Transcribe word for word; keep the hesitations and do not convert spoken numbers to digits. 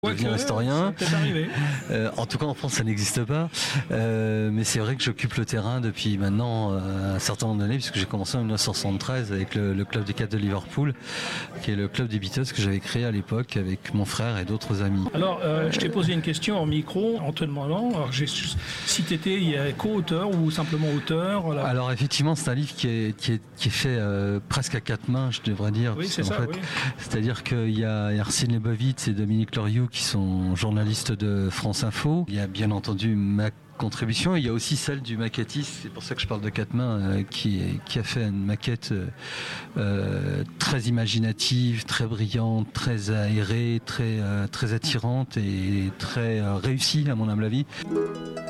devenir ouais, historien. Ça peut arriver. Euh, en tout cas, en France, ça n'existe pas. Euh, mais c'est vrai que j'occupe le terrain depuis maintenant euh, un certain nombre d'années, puisque j'ai commencé en dix-neuf cent soixante-treize avec le, le club des quatre de Liverpool, qui est le club des Beatles que j'avais créé à l'époque avec mon frère et d'autres amis. Alors, euh, je t'ai posé une question en micro en te demandant alors, j'ai, si tu étais co-auteur ou simplement auteur. Voilà. Alors, effectivement, c'est un livre qui est, qui est, qui est fait euh, presque à quatre mains, je devrais dire. Oui, c'est ça. Fait, oui. C'est-à-dire qu'il y a Arsène Lebovitz et Dominique Loriot qui sont journalistes de France Info. Il y a bien entendu ma contribution. Il y a aussi celle du maquettiste, c'est pour ça que je parle de quatre mains, euh, qui, qui a fait une maquette euh, très imaginative, très brillante, très aérée, très, euh, très attirante et très euh, réussie à mon humble avis.